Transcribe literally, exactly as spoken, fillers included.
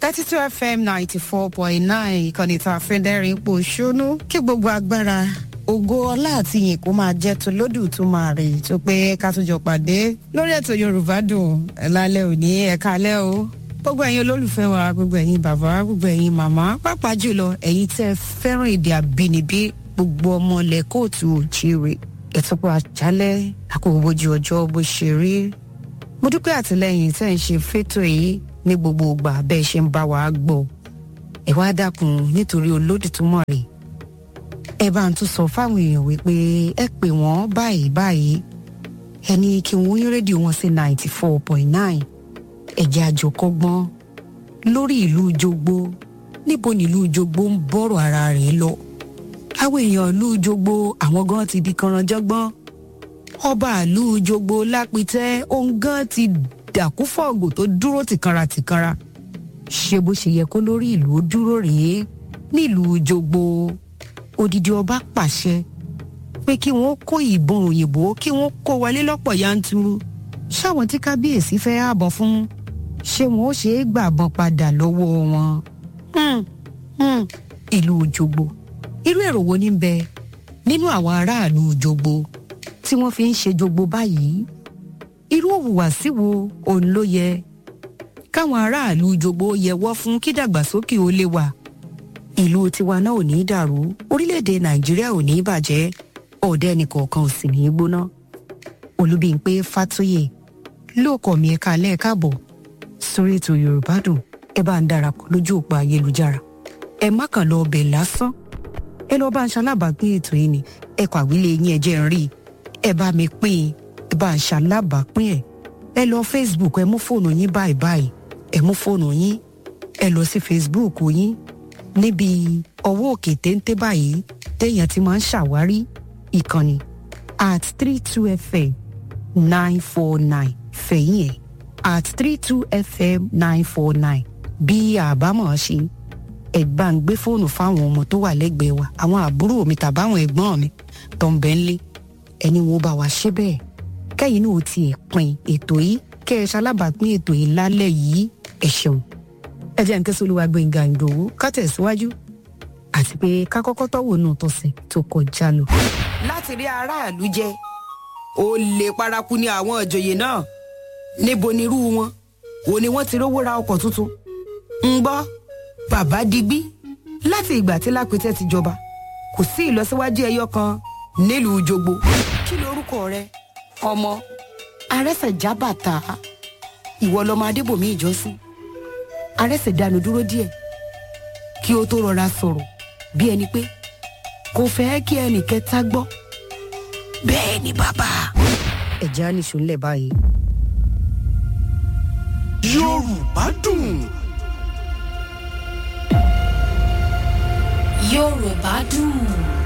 thirty-two F M ninety-four point nine ìkànnì tá a fẹ́ dẹ́rìn ipò ṣónú kí gbogbo agbára ògo ọlá àti ìyìn kó máa jẹ́ tó lódù tó máa rè tó pé ká tó jọ pàdé lórí ètò Yorùbá Dùn lálẹ́ òní ẹ̀ka alẹ́ o gbogbo ẹ̀yin olólùfẹ́ wa gbogbo ẹ̀yin bàbá gbogbo ẹ̀yin màmá pàápàá jùlọ ẹ̀yin tẹ́ fẹ́ràn èdè àbínibí gbogbo ọmọ ilẹ̀ kóòtù òjíire ẹ̀tọ́pọ̀ àjálẹ̀ àkókò bójú ọjọ́ bó ṣe rí mo dúpẹ́ àtìlẹ́yìn tẹ́ ń ṣe fétò yìí ní gbogbo ìgbà bẹ́ẹ̀ ṣe ń bá wa gbọ́ ẹ wá dákun nítorí Olódùmarè ẹ bá ń tún sọ fáwọn èèyàn wípé ẹ pè wọ́n báyìí báyìí ẹni kí wọ́n yín rédíò wọn sí ninety four point nine ẹ̀jẹ̀ àjọkọ́gbọ́n lórí ìlú Jogbo níbo nílùú Jogbo ń bọ̀rọ̀ ara rẹ̀ lọ àwọn èèyàn ìlú Jogbo àwọn gan ti di kanranjọ́gbọ́n ọba ìlú Jogbo Lápítẹ́ òun gan ti dàkúfọ̀gò tó dúró tìkanra tìkanra ṣe bó ṣe yẹ kó lórí ìlú ó dúró rèé nílùú Jogbo odidi ọba pàṣẹ pé kí wọ́n kó ìbọn òyìnbó kí wọ́n kó wọlé lọ́pọ̀ yanturu ṣáwọn tí kábíyèsí fẹ́ ààbọ̀ fún ṣé wọn ó ṣe é gbàbọn padà lọ́wọ́ wọn. Hmm, hmm. ìlú Jogbo irú èrò wo ní bẹ nínú àwọn aráàlú Jogbo tí wọ́n fi ń ṣe Jogbo báyìí irú òwùwàsí wo òun ló yẹ káwọn aráàlú Jogbo yẹwọ́ fún kí dàgbàsókè ó lè wà ìlú tiwa náà ò ní dàrú orílẹ̀-èdè Nàìjíríà ò ní bàjẹ́ ọ̀dẹ́ ẹnìkọ̀ọ̀kan ò sì ní gbóná Olúbímpé Fátóyè lóòkọ̀ mi ẹ̀ka lẹ́ẹ̀káàbọ̀ sórí ètò Yorùbá Dùn ẹ bá ń darapọ̀ lójú òpó ayélujára ẹ má kàn lọ ọbẹ̀ lásán ẹ lọ bá ń ṣalábàápín ètò yìí ni ẹ kọ àwílé yín ẹ jẹ́ ń rí ẹ bá mi pín in ẹ bá ń ṣalábàápín ẹ ẹ lọ Facebook ẹ mú fóònù yín báyìí báyìí ẹ mú fóònù yín ẹ lọ sí Facebook yín níbi ọwọ́ òkè téńté báyìí téèyàn ti máa ń ṣàwárí ìkànnì at three two F M nine four nine fẹ̀yìn ẹ̀ at three two F M nine four nine bí àbámọ̀ ṣe ẹ bá ń gbé fóònù fáwọn ọmọ tó wà lẹ́gbẹ̀ẹ́ wa àwọn àbúrò mi tàbáwọn ẹ̀gbọ́n mi tó ń bẹ ńlé ẹni wo bá wa ṣe bẹ́ẹ̀ kẹ́yìn náà ti ẹ̀ pin ètò yìí kẹ́ ẹ ṣalábàápín ètò yìí lálẹ́ yìí ẹ ṣeun ẹ jẹ́ nǹkan sólúwa Gbénga Ìdòwú ká tẹ̀síwájú àti pé ká kọ́kọ́ tọ́wọ́ nù tọ̀sẹ̀ tó kọjá lọ. láti rí aráàlú jẹ ó lè paraku ní àwọn ìjòyè náà níbo nírú wọn wo ni wọ́n ti rówó ra ọkọ̀ tuntun ń gbọ́ bàbá digbí láti ìgbà tí Lápítẹ́ ti jọba kò sí ìlọsíwájú ẹyọ kan nílùú Jogbo kí lorúkọ rẹ ọmọ Arẹ́sẹ̀jábàtà ìwọ lọmọ Adébòmí ìjọsìn Arẹ́sẹ̀ dánu dúró díẹ̀ kí ó tó rọra sọ̀rọ̀ bí ẹni pé kò fẹ́ kí ẹnì kẹta gbọ́ bẹ́ẹ̀ ni bàbá. ẹ̀já nìṣó ńlẹ̀ báyìí. Yorùbá Dùn. Yorùbá Dùn.